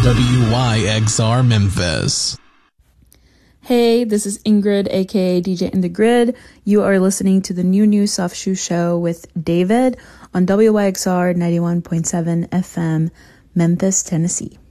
WYXR Memphis. Hey, this is Ingrid, aka DJ in the Grid. You are listening to the New Soft Shoe Show with David on WYXR 91.7 FM, Memphis, Tennessee.